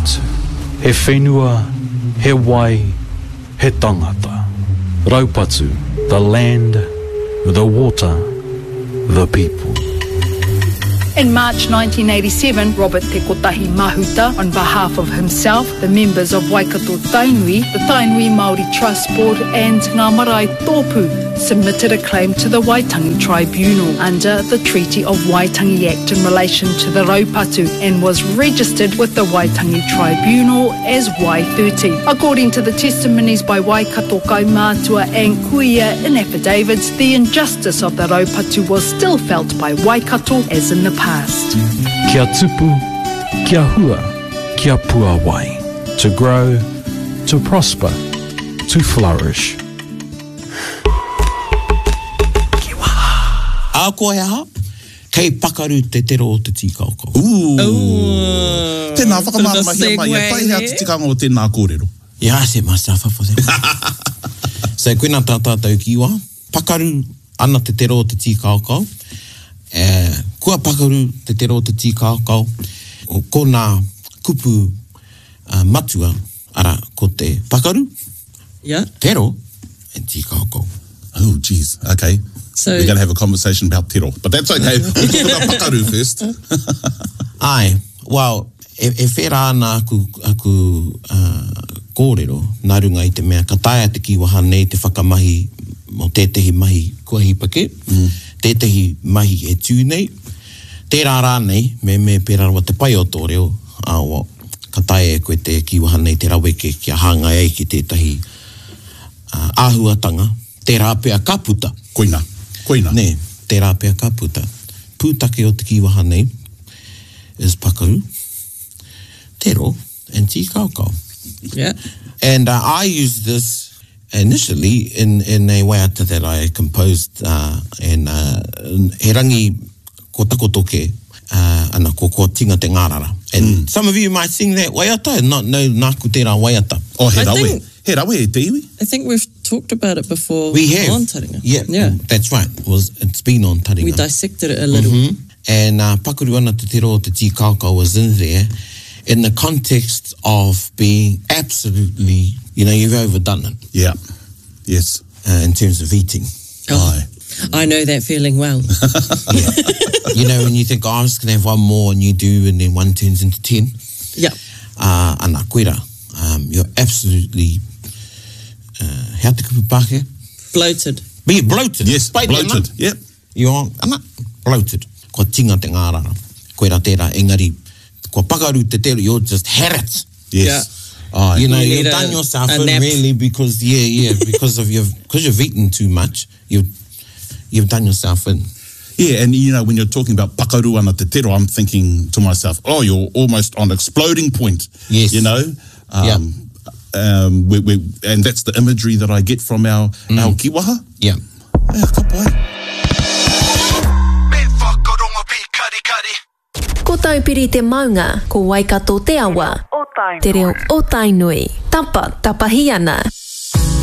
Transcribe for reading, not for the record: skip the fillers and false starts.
he whenua, he wai, he tangata. Raupatu, the land, the water, the people. In March 1987, Robert Te Kotahi Mahuta, on behalf of himself, the members of Waikato Tainui, the Tainui Māori Trust Board and Ngā Marae Tōpū submitted a claim to the Waitangi Tribunal under the Treaty of Waitangi Act in relation to the Raupatu and was registered with the Waitangi Tribunal as Y30. According to the testimonies by Waikato Kaumātua and Kuia in affidavits, the injustice of the Raupatu was still felt by Waikato as in the past. Kia tupu, kia hua, kia pua wai. To grow, to prosper, to flourish. A koe aha, kei pakaru te tero o te tīkaukau. Tēnā whakamārama mai, pai hea te tikanga o tēnā kōrero. Ia, se masa whawha se. So, koina tātātou kiwa, pakaru ana te tero o te tīkaukau. Kua pakaru te tero o te tīkaukau, ko nā kupu matua, ara, ko te pakaru, tero, and tīkaukau. Oh, geez, okay. So, we're going to have a conversation about tero, but that's okay. We'll talk about pakaru first. Ai, well, e whera ana aku kōrero, nā runga i te mea, ka taia te kiwaha nei te whakamahi mo tētehi mahi kua hipake, tētehi mahi e tūnei, tērā rā nei, me pēra rawa te pai o tō reo, ka taia e koe te kiwaha nei te raweke kia hanga ei ki tētahi āhuatanga, tērā pēa ka puta. Koina. Ne, tērā pēa ka puta. Pūtake o te kiwaha nei is pakaru, tero, and tīkaukau. Yeah. And I used this initially in a waiata that I composed and he rangi ko takotoke ana ko tinga te ngārara. And some of you might sing that waiata and not know nāku tērā waiata. Oh, he rawe. He rawe e te iwi. I think we've talked about it before. We have. On Taringa. Yeah, that's right. It's been on Taringa. We dissected it a little. And pakuru ana te tero o te tīkaukau was in there in the context of being absolutely, you've overdone it. Yeah. Yes. In terms of eating. Oh, I know that feeling well. Yeah. When you think, I'm just going to have one more, and you do, and then one turns into 10. Yeah. Ana koera, you're absolutely, how te kupu Pākehā? Bloated. But you're bloated. Yes, bloated. Yep. You're bloated. Ko tinga te ngārara. Koera tērā, engari, ko pakaru te tero, you're just had it. Yes. Yeah. You've done yourself in really because you've eaten too much. You've done yourself in. Yeah, and when you're talking about pakaru ana te tero, I'm thinking to myself, oh, you're almost on exploding point. Yes. And that's the imagery that I get from our kiwaha. Yeah. Ka pai. Ko taupiri te maunga, ko Waikato te awa, te reo o Tainui. Tapa, tapahi ana.